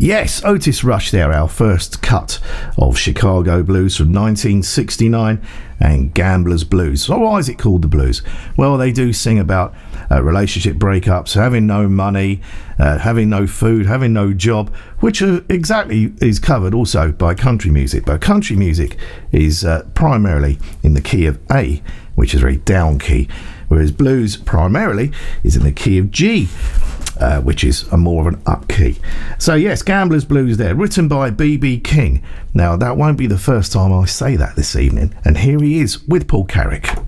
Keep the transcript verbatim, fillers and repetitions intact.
Yes, Otis Rush there, our first cut of Chicago Blues from nineteen sixty-nine and Gambler's Blues. So why is it called the blues? Well, they do sing about uh, relationship breakups, having no money, uh, having no food, having no job, which uh, exactly is covered also by country music. But country music is uh, primarily in the key of A, which is a very down key, whereas blues primarily is in the key of G, Uh, which is a more of an up key. So yes, Gambler's Blues there, written by B B King. Now that won't be the first time I say that this evening, and here he is with Paul Carrick.